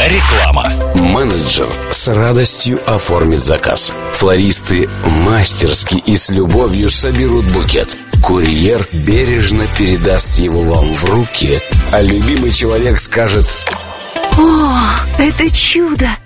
Реклама. Менеджер с радостью оформит заказ. Флористы мастерски и с любовью соберут букет. Курьер бережно передаст его вам в руки, а любимый человек скажет: «О, это чудо!